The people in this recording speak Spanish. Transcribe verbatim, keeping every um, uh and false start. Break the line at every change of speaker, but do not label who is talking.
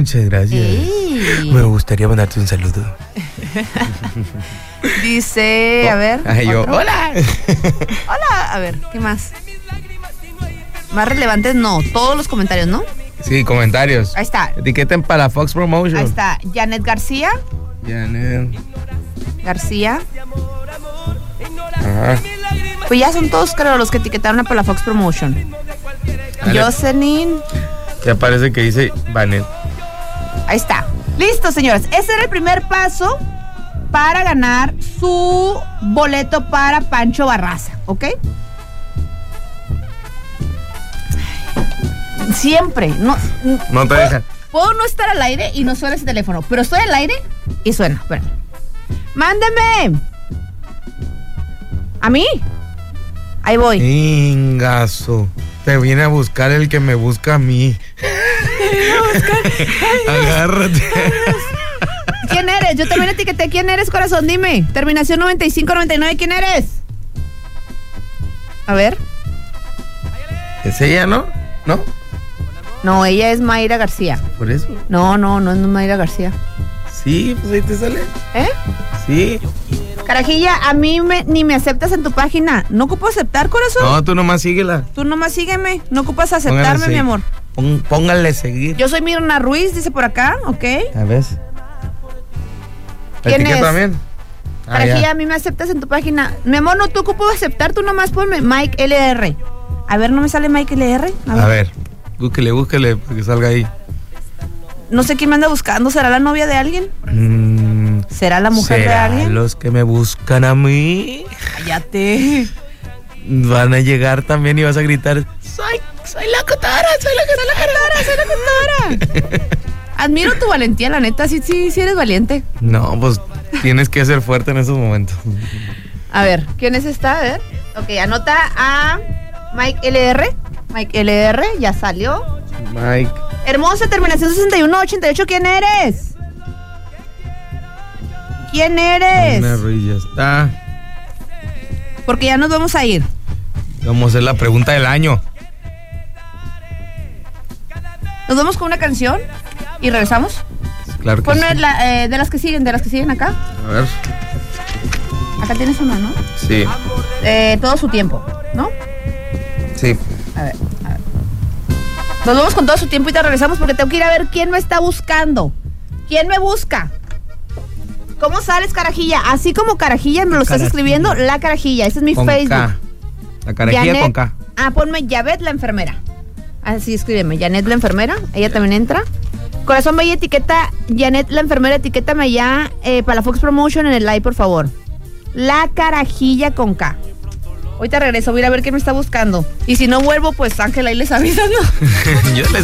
muchas gracias.
Ey.
Me gustaría mandarte un saludo.
Dice, a ver.
Ay, yo,
¿otro?
hola.
Hola, a ver, ¿qué más? Más relevantes, no, todos los comentarios, ¿no?
Sí, comentarios.
Ahí está.
Etiqueten para Fox Promotion.
Ahí está, Janet García.
Janet.
García.
Ajá.
Pues ya son todos, creo, los que etiquetaron a Palafox Promotion.
Dale.
Jocelyn.
Ya parece que dice Vanet.
Ahí está. Listo, señores. Ese era el primer paso para ganar su boleto para Pancho Barraza, ¿ok? Siempre. No,
No te
puedo,
dejan.
puedo no estar al aire y no suena ese teléfono, pero estoy al aire y suena. Espérame. ¡Mándeme! ¿A mí? Ahí voy.
Ingazo. Te viene a buscar el que me busca a mí. Agárrate.
¿Quién eres? Yo también etiqueté. ¿Quién eres, corazón? Dime. Terminación noventa y cinco noventa y nueve. ¿Quién eres? A ver.
¿Es ella, no? ¿No?
No, ella es Mayra García.
¿Por eso?
No, no, no es Mayra García.
Sí, pues ahí te sale.
¿Eh?
Sí.
Carajilla, a mí me, ni me aceptas en tu página. ¿No ocupo aceptar, corazón?
No, tú nomás síguela.
Tú nomás sígueme. No ocupas
Póngale
aceptarme,
seguir.
mi amor.
Pon- póngale seguir.
Yo soy Mirna Ruiz, dice por acá, ¿ok?
A ver.
¿Quién
¿Etiqueta
es?
también? Ah,
Carajilla,
ya.
a mí me aceptas en tu página. Mi amor, no, tú ocupo aceptar, tú nomás ponme Mike L R. A ver, ¿no me sale Mike L R? A ver.
A ver, búsquele, búsquele, porque salga ahí.
No sé quién me anda buscando. ¿Será la novia de alguien?
Mm,
¿Será la mujer de
¿serán
alguien?
los que me buscan a mí?
Cállate.
Van a llegar también y vas a gritar: Soy, soy la cotora, soy la cotora,
Soy la cotora. Admiro tu valentía, la neta. Sí, sí, sí eres valiente.
No, pues tienes que ser fuerte en esos momentos.
A ver, ¿quién es esta? A ver. Ok, anota a Mike L R. Mike L R, ya salió.
Mike.
Hermosa, terminación sesenta y uno ochenta y ocho. ¿Quién eres? ¿Quién eres?
Ana Ruiz ya está.
Porque ya nos vamos a ir.
Vamos a hacer la pregunta del año.
Nos vamos con una canción y regresamos.
Claro que
Ponme
sí.
la, eh, de las que siguen, de las que siguen acá.
A ver.
Acá tienes una, ¿no?
Sí.
Eh, todo su tiempo, ¿no?
Sí.
A ver, a ver. Nos vamos con todo su tiempo y te regresamos porque tengo que ir a ver quién me está buscando. ¿Quién me busca? ¿Cómo sales, Carajilla? Así como Carajilla me lo estás
Carajilla.
escribiendo, la Carajilla. Ese es mi
Con
Facebook.
K. La carajilla
Janet-
con K.
Ah, ponme Yavet la enfermera. Así escríbeme, Janet la enfermera. Ella también entra. Corazón, vaya, etiqueta Janet la enfermera, etiquétame ya eh, para la Fox Promotion en el live, por favor. La Carajilla con K. Ahorita regreso, voy a ir a ver quién me está buscando. Y si no vuelvo, pues Ángel ahí les avisa, ¿no?
Yo les